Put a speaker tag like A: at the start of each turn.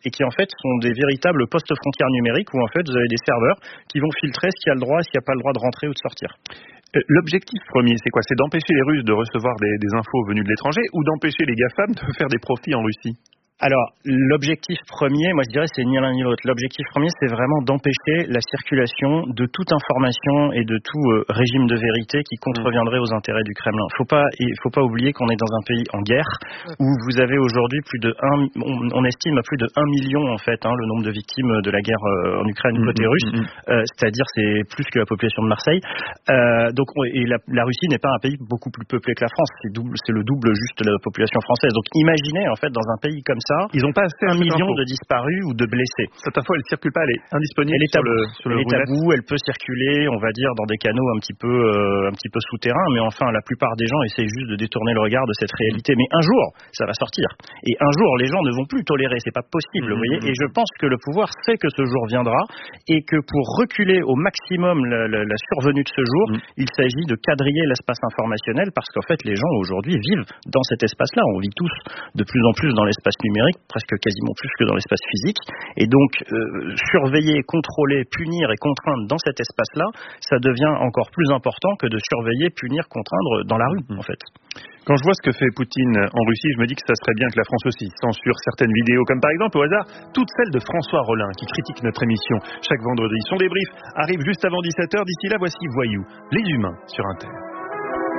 A: et qui en fait sont des véritables postes frontières numériques où en fait vous avez des serveurs qui vont filtrer ce qui a le droit, ce qui n'a pas le droit de rentrer ou de sortir.
B: L'objectif premier, c'est quoi? C'est d'empêcher les Russes de recevoir des infos venues de l'étranger ou d'empêcher les GAFAM de faire des profits en Russie?
A: Alors, l'objectif premier, moi je dirais, c'est ni l'un ni l'autre. L'objectif premier, c'est vraiment d'empêcher la circulation de toute information et de tout régime de vérité qui contreviendrait aux intérêts du Kremlin. Faut pas oublier qu'on est dans un pays en guerre où vous avez aujourd'hui on estime à plus de 1 million en fait le nombre de victimes de la guerre en Ukraine côté russe. C'est-à-dire c'est plus que la population de Marseille. Donc la Russie n'est pas un pays beaucoup plus peuplé que la France. C'est le double juste de la population française. Donc imaginez en fait dans un pays comme ça,
B: ils n'ont pas assez
A: 1 million de disparus ou de blessés.
B: Cette info, elle circule pas, elle est indisponible sur le
A: elle est taboue, elle peut circuler, on va dire, dans des canaux un petit peu souterrains, mais enfin, la plupart des gens essaient juste de détourner le regard de cette réalité. Mais un jour, ça va sortir. Et un jour, les gens ne vont plus tolérer, c'est pas possible, vous voyez. Et je pense que le pouvoir sait que ce jour viendra et que pour reculer au maximum la survenue de ce jour, il s'agit de quadriller l'espace informationnel parce qu'en fait, les gens aujourd'hui vivent dans cet espace-là. On vit tous de plus en plus dans l'espace numérique, presque quasiment plus que dans l'espace physique. Et donc, surveiller, contrôler, punir et contraindre dans cet espace-là, ça devient encore plus important que de surveiller, punir, contraindre dans la rue, en fait.
B: Quand je vois ce que fait Poutine en Russie, je me dis que ça serait bien que la France aussi censure certaines vidéos, comme par exemple, au hasard, toutes celles de François Rollin, qui critique notre émission chaque vendredi. Son débrief arrive juste avant 17h. D'ici là, voici Voyou, les humains sur Inter.